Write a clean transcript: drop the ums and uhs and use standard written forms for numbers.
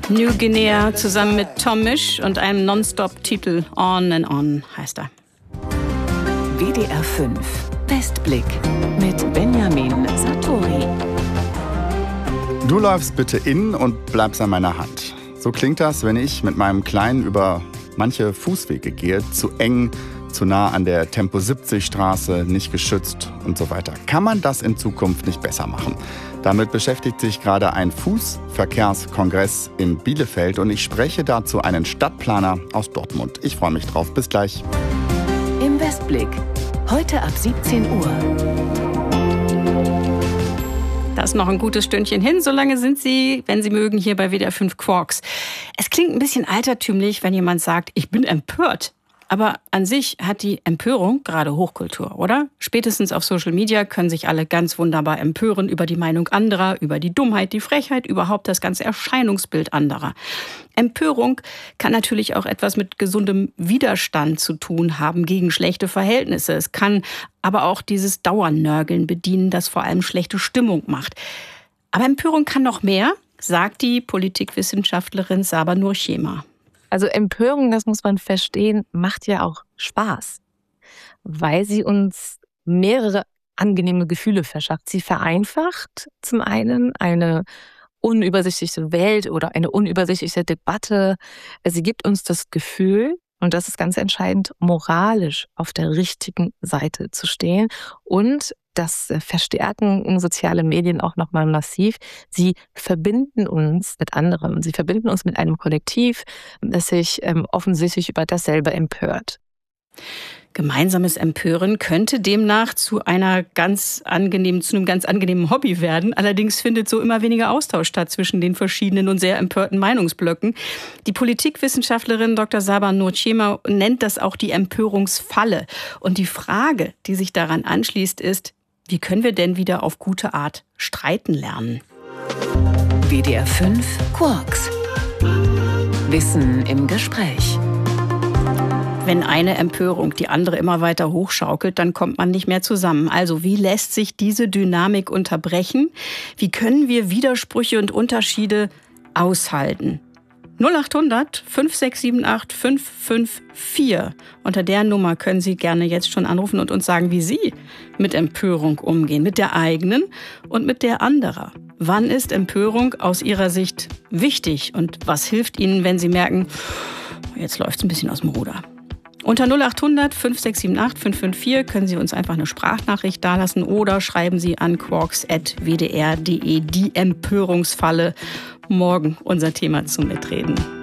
New Guinea zusammen mit Tom Misch und einem Nonstop-Titel On and On heißt er. WDR 5 Westblick mit Benjamin Satori. Du läufst bitte in und bleibst an meiner Hand. So klingt das, wenn ich mit meinem Kleinen über manche Fußwege gehe, zu eng, zu nah an der Tempo-70-Straße, nicht geschützt und so weiter. Kann man das in Zukunft nicht besser machen? Damit beschäftigt sich gerade ein Fußverkehrskongress in Bielefeld und ich spreche dazu einen Stadtplaner aus Dortmund. Ich freue mich drauf. Bis gleich. Im Westblick. Heute ab 17 Uhr. Das ist noch ein gutes Stündchen hin. Solange sind Sie, wenn Sie mögen, hier bei WDR 5 Quarks. Es klingt ein bisschen altertümlich, wenn jemand sagt, ich bin empört. Aber an sich hat die Empörung gerade Hochkultur, oder? Spätestens auf Social Media können sich alle ganz wunderbar empören über die Meinung anderer, über die Dummheit, die Frechheit, überhaupt das ganze Erscheinungsbild anderer. Empörung kann natürlich auch etwas mit gesundem Widerstand zu tun haben gegen schlechte Verhältnisse. Es kann aber auch dieses Dauernörgeln bedienen, das vor allem schlechte Stimmung macht. Aber Empörung kann noch mehr, sagt die Politikwissenschaftlerin Saba Nurchema. Also Empörung, das muss man verstehen, macht ja auch Spaß, weil sie uns mehrere angenehme Gefühle verschafft. Sie vereinfacht zum einen eine unübersichtliche Welt oder eine unübersichtliche Debatte. Sie gibt uns das Gefühl, und das ist ganz entscheidend, moralisch auf der richtigen Seite zu stehen. Und das verstärken soziale Medien auch nochmal massiv. Sie verbinden uns mit anderen. Sie verbinden uns mit einem Kollektiv, das sich offensichtlich über dasselbe empört. Gemeinsames Empören könnte demnach zu einem ganz angenehmen Hobby werden. Allerdings findet so immer weniger Austausch statt zwischen den verschiedenen und sehr empörten Meinungsblöcken. Die Politikwissenschaftlerin Dr. Saba Nurchema nennt das auch die Empörungsfalle. Und die Frage, die sich daran anschließt, ist, wie können wir denn wieder auf gute Art streiten lernen? WDR 5 Quarks. Wissen im Gespräch. Wenn eine Empörung die andere immer weiter hochschaukelt, dann kommt man nicht mehr zusammen. Also wie lässt sich diese Dynamik unterbrechen? Wie können wir Widersprüche und Unterschiede aushalten? 0800 5678 554. Unter der Nummer können Sie gerne jetzt schon anrufen und uns sagen, wie Sie mit Empörung umgehen. Mit der eigenen und mit der anderer. Wann ist Empörung aus Ihrer Sicht wichtig? Und was hilft Ihnen, wenn Sie merken, jetzt läuft es ein bisschen aus dem Ruder? Unter 0800 5678 554 können Sie uns einfach eine Sprachnachricht dalassen oder schreiben Sie an quarks@wdr.de. Die Empörungsfalle. Morgen unser Thema zum Mitreden.